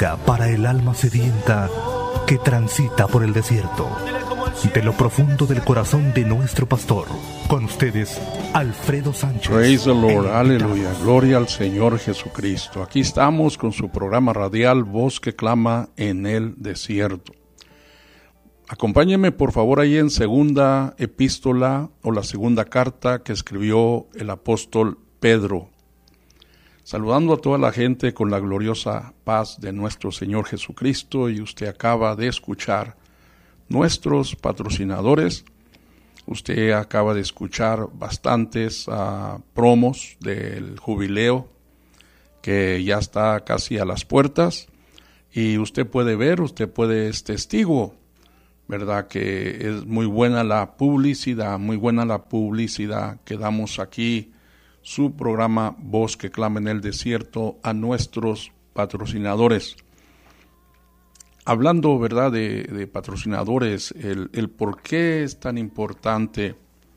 fresca para el alma sedienta que transita por el desierto. De lo profundo del corazón de nuestro pastor, con ustedes, Alfredo Sánchez. Praise the Lord, aleluya, gloria al Señor Jesucristo. Aquí estamos con su programa radial Voz que clama en el desierto. Acompáñenme por favor ahí en segunda epístola o la segunda carta que escribió el apóstol Pedro, saludando a toda la gente con la gloriosa paz de nuestro Señor Jesucristo. Y usted acaba de escuchar nuestros patrocinadores. Usted acaba de escuchar bastantes promos del jubileo que ya está casi a las puertas, y usted puede ver, es testigo, ¿verdad? Que es muy buena la publicidad que damos aquí, su programa Voz que clama en el desierto, a nuestros patrocinadores. Hablando, ¿verdad?, de patrocinadores, el por qué es tan importante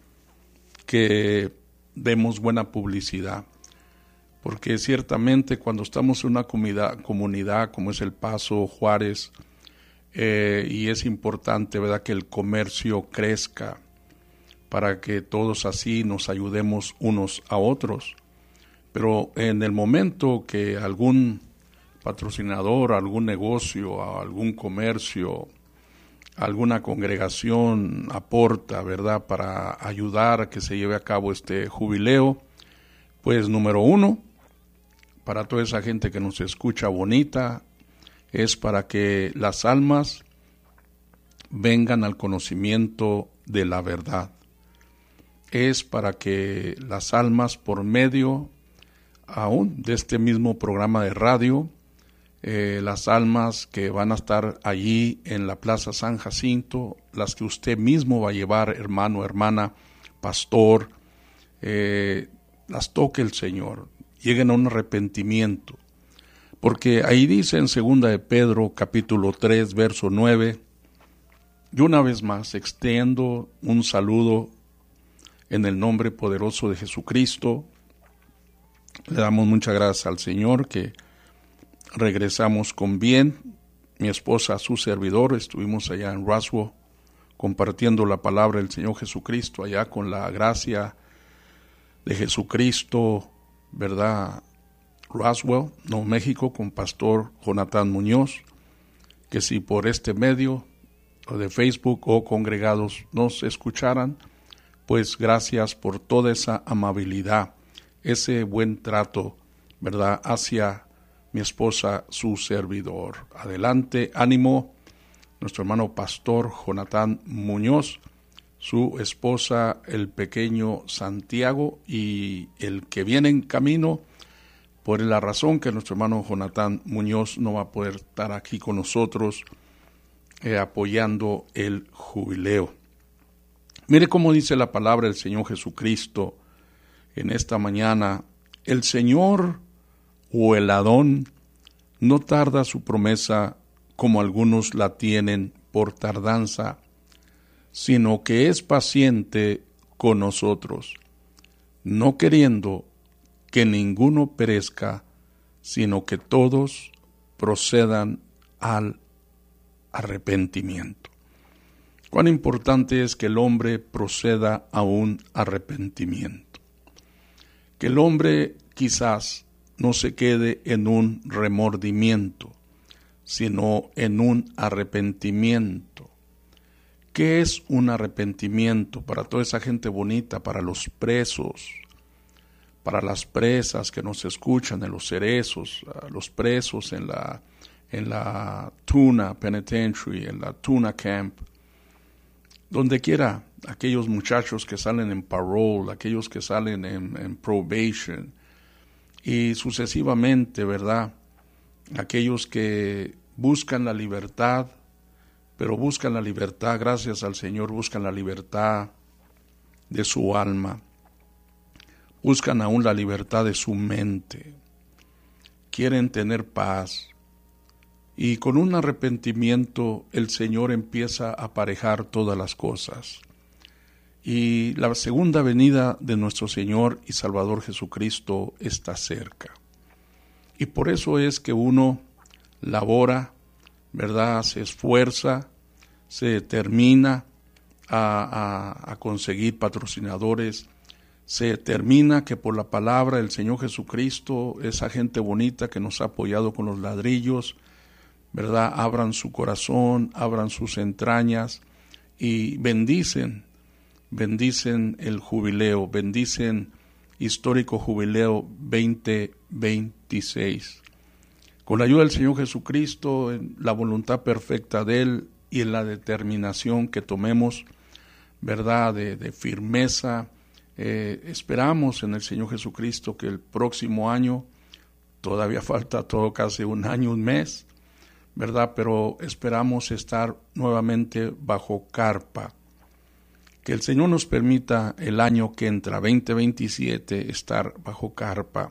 que demos buena publicidad. Porque ciertamente cuando estamos en una comunidad como es El Paso, Juárez, y es importante, ¿verdad?, que el comercio crezca para que todos así nos ayudemos unos a otros. Pero en el momento que algún patrocinador, algún negocio, algún comercio, alguna congregación aporta, ¿verdad?, para ayudar a que se lleve a cabo este jubileo, pues número uno, para toda esa gente que nos escucha bonita, es para que las almas vengan al conocimiento de la verdad. Es para que las almas, por medio aún de este mismo programa de radio, las almas que van a estar allí en la Plaza San Jacinto, las que usted mismo va a llevar, hermano, hermana, pastor, las toque el Señor, lleguen a un arrepentimiento. Porque ahí dice en segunda de Pedro, capítulo 3, verso 9, y una vez más extiendo un saludo en el nombre poderoso de Jesucristo. Le damos muchas gracias al Señor que regresamos con bien. Mi esposa, su servidor, estuvimos allá en Roswell compartiendo la palabra del Señor Jesucristo, allá con la gracia de Jesucristo, ¿verdad? Roswell, Nuevo México, con Pastor Jonathan Muñoz, que si por este medio o de Facebook o congregados nos escucharan, pues gracias por toda esa amabilidad, ese buen trato, ¿verdad?, hacia mi esposa, su servidor. Adelante, ánimo, nuestro hermano Pastor Jonathan Muñoz, su esposa, el pequeño Santiago, y el que viene en camino, por la razón que nuestro hermano Jonathan Muñoz no va a poder estar aquí con nosotros apoyando el jubileo. Mire cómo dice la palabra del Señor Jesucristo en esta mañana: el Señor o el Adón no tarda su promesa como algunos la tienen por tardanza, sino que es paciente con nosotros, no queriendo que ninguno perezca, sino que todos procedan al arrepentimiento. Cuán importante es que el hombre proceda a un arrepentimiento. Que el hombre quizás no se quede en un remordimiento, sino en un arrepentimiento. ¿Qué es un arrepentimiento? Para toda esa gente bonita, para los presos, para las presas que nos escuchan en los cerezos, los presos en la Tuna Penitentiary, en la Tuna Camp, donde quiera, aquellos muchachos que salen en parole, aquellos que salen en probation, y sucesivamente, ¿verdad? Aquellos que buscan la libertad, pero buscan la libertad, gracias al Señor, buscan la libertad de su alma, buscan aún la libertad de su mente, quieren tener paz, y con un arrepentimiento el Señor empieza a aparejar todas las cosas. Y la segunda venida de nuestro Señor y Salvador Jesucristo está cerca. Y por eso es que uno labora, ¿verdad? Se esfuerza, se determina a conseguir patrocinadores, se determina que por la palabra del Señor Jesucristo, esa gente bonita que nos ha apoyado con los ladrillos, ¿verdad? Abran su corazón, abran sus entrañas y bendicen el jubileo, bendicen histórico jubileo 2026. Con la ayuda del Señor Jesucristo, en la voluntad perfecta de Él y en la determinación que tomemos, ¿verdad? De firmeza, esperamos en el Señor Jesucristo que el próximo año, todavía falta todo casi un año, un mes, ¿verdad? Pero esperamos estar nuevamente bajo carpa. Que el Señor nos permita el año que entra, 2027, estar bajo carpa.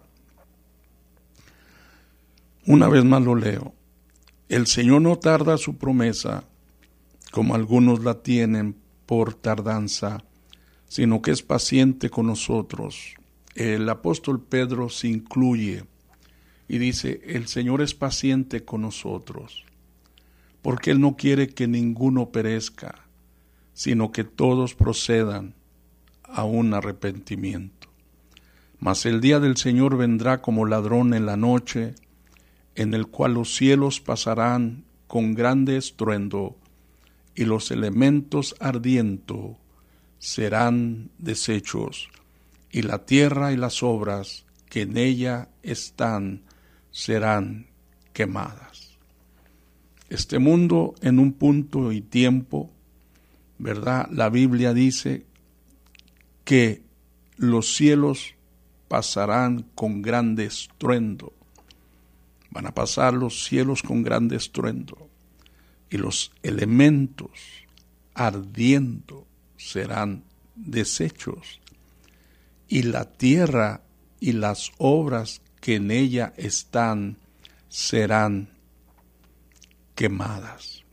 Una vez más lo leo. El Señor no tarda su promesa, como algunos la tienen por tardanza, sino que es paciente con nosotros. El apóstol Pedro se incluye y dice, el Señor es paciente con nosotros, porque Él no quiere que ninguno perezca, sino que todos procedan a un arrepentimiento. Mas el día del Señor vendrá como ladrón en la noche, en el cual los cielos pasarán con grande estruendo, y los elementos ardiendo serán deshechos, y la tierra y las obras que en ella están serán quemadas. Este mundo en un punto y tiempo, ¿verdad? La Biblia dice que los cielos pasarán con grande estruendo. Van a pasar los cielos con grande estruendo y los elementos ardiendo serán deshechos y la tierra y las obras que en ella están serán quemadas.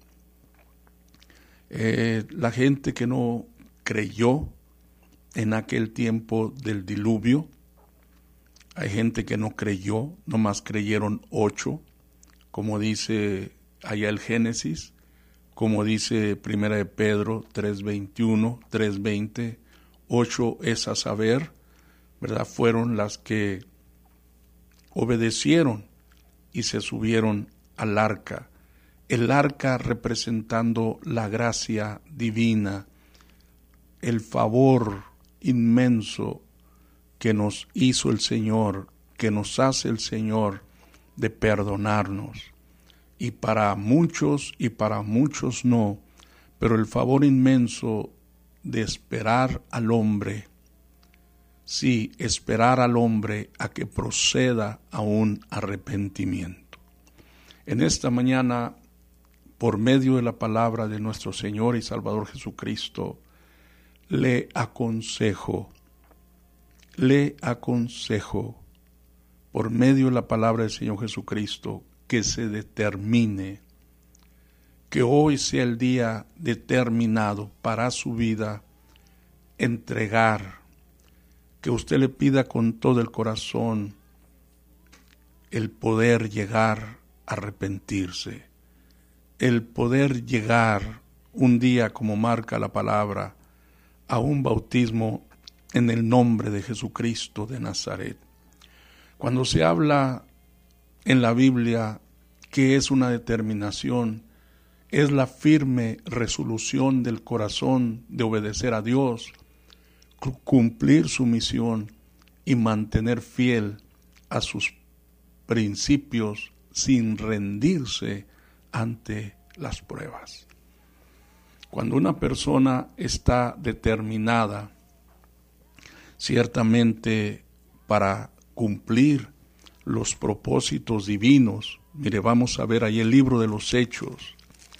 La gente que no creyó en aquel tiempo del diluvio, hay gente que no creyó, nomás creyeron 8, como dice allá el Génesis, como dice Primera de Pedro 3:21, 3:20, 8 es a saber, ¿verdad? Fueron las que obedecieron y se subieron al arca. El arca representando la gracia divina, el favor inmenso que nos hizo el Señor, que nos hace el Señor de perdonarnos. Y para muchos no, pero el favor inmenso de esperar al hombre, sí, esperar al hombre a que proceda a un arrepentimiento. En esta mañana, por medio de la palabra de nuestro Señor y Salvador Jesucristo, le aconsejo, por medio de la palabra del Señor Jesucristo, que se determine, que hoy sea el día determinado para su vida, entregar, que usted le pida con todo el corazón el poder llegar a arrepentirse, el poder llegar un día, como marca la palabra, a un bautismo en el nombre de Jesucristo de Nazaret. Cuando se habla en la Biblia que es una determinación, es la firme resolución del corazón de obedecer a Dios, cumplir su misión y mantener fiel a sus principios sin rendirse ante las pruebas. Cuando una persona está determinada, ciertamente para cumplir los propósitos divinos, mire, vamos a ver ahí el libro de los Hechos.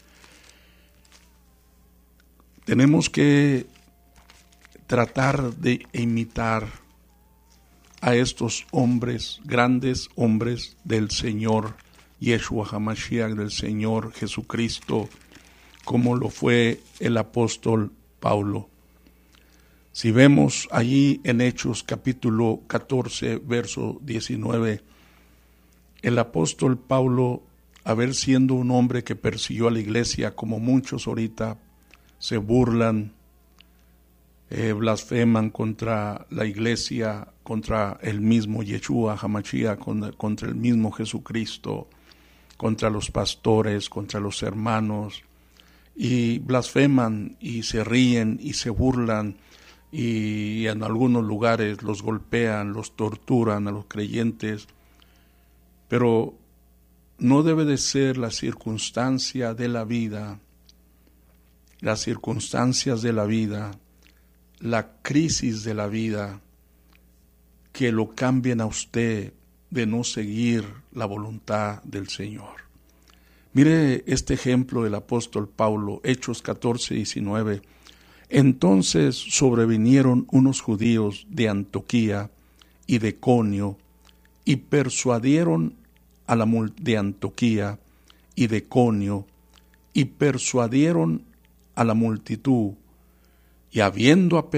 Tenemos que tratar de imitar a estos hombres, grandes hombres del Señor Yeshua HaMashiach, del Señor Jesucristo, como lo fue el apóstol Pablo. Si vemos allí en Hechos capítulo 14, verso 19, el apóstol Pablo haber siendo un hombre que persiguió a la iglesia, como muchos ahorita se burlan, blasfeman contra la iglesia, contra el mismo Yeshua HaMashiach, contra el mismo Jesucristo, contra los pastores, contra los hermanos, y blasfeman y se ríen y se burlan, y en algunos lugares los golpean, los torturan a los creyentes, pero no debe de ser la circunstancia de la vida, las circunstancias de la vida, la crisis de la vida, que lo cambien a usted de no seguir la voluntad del Señor. Mire este ejemplo del apóstol Pablo, Hechos 14:19. Entonces sobrevinieron unos judíos de Antioquía y de Iconio y persuadieron a la de Antioquía y de Iconio y persuadieron a la multitud, y habiendo